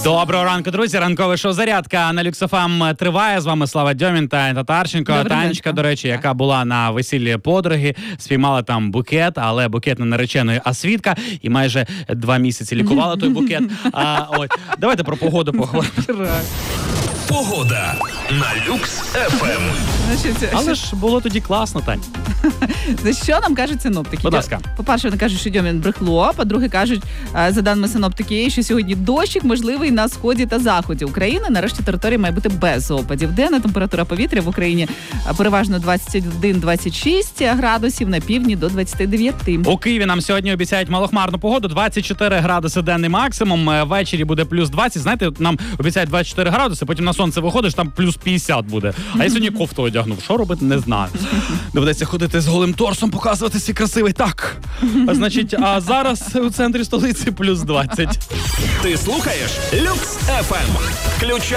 Доброго ранку, друзі. Ранкове шоу «Зарядка» на Люкс ФМ триває. З вами Слава Дьомін та Татарченко. Танечка, до речі, яка була на весіллі подруги, спіймала там букет, але букет не нареченої, а свідка. І майже 2 місяці лікувала той букет. Давайте про погоду поговоримо. Погода на Люкс ФМ. Але ж було тоді класно, Тань. За що нам кажуть синоптики? Будь ласка. По-перше, вони кажуть, що Дьомін брехло. По-друге, кажуть, за даними синоптики, що сьогодні дощик можливий на сході та заході України. Нарешті територія має бути без опадів. Денна температура повітря в Україні переважно 21-26 градусів, на півдні до 29. У Києві нам сьогодні обіцяють малохмарну погоду. 24 градуси денний максимум. Ввечері буде плюс 20. Знаєте, нам обіцяють 24 градуси, потім на сонце виходиш, там плюс 50 буде. А я сьогодні кофту одягнув. Що робити, не знаю. Доведеться ходити з голим торсом, показувати свій красивий. Так. А зараз у центрі столиці плюс 20. Ти слухаєш Люкс ФМ. Включай